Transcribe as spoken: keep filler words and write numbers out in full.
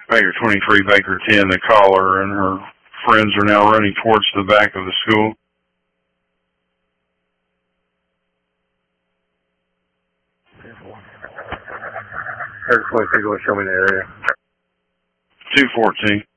Baker twenty-three, Baker ten, the caller and her friends are now running towards the back of the school. Air twenty-three, go show me the area. two fourteen.